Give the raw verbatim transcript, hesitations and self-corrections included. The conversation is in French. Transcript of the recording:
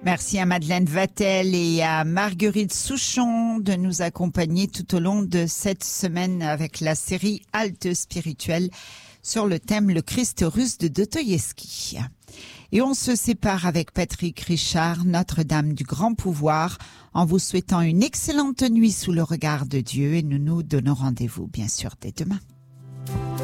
Merci à Madeleine Vatel et à Marguerite Souchon de nous accompagner tout au long de cette semaine avec la série Halte spirituelle sur le thème Le Christ russe de Dostoïevski. Et on se sépare avec Patrick Richard, Notre-Dame du Grand Pouvoir, en vous souhaitant une excellente nuit sous le regard de Dieu, et nous nous donnons rendez-vous bien sûr dès demain.